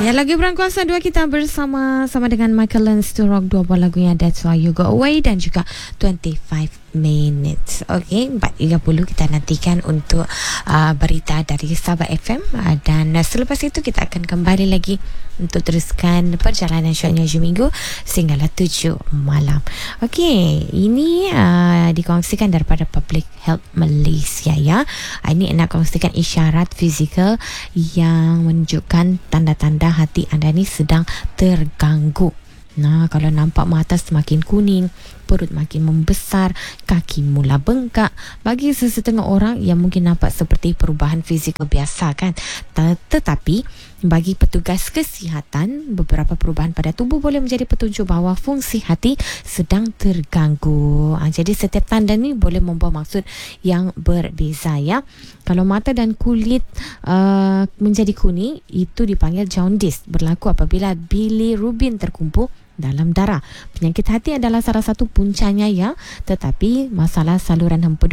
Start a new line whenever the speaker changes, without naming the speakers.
Ya, lagu berangkuasa 2 kita bersama dengan Michael Learns to Rock, 2 buah lagunya That's Why You Go Away dan juga 25 minutes. Okey, 4.30 kita nantikan untuk berita dari Sabah FM dan selepas itu kita akan kembali lagi untuk teruskan perjalanan syoknya Minggu sehinggalah 7 malam. Okey, ini dikongsikan daripada Public Health Malaysia ya. Ini nak kongsikan isyarat fizikal yang menunjukkan tanda-tanda hati anda ni sedang terganggu. Nah, kalau nampak mata semakin kuning, perut makin membesar, kaki mula bengkak, bagi sesetengah orang yang mungkin nampak seperti perubahan fizikal biasa kan. Tetapi bagi petugas kesihatan, beberapa perubahan pada tubuh boleh menjadi petunjuk bahawa fungsi hati sedang terganggu. Jadi setiap tanda ni boleh membawa maksud yang berbeza ya. Kalau mata dan kulit menjadi kuning, itu dipanggil jaundice. Berlaku apabila bilirubin terkumpul dalam darah. Penyakit hati adalah salah satu puncanya ya, tetapi masalah saluran empedu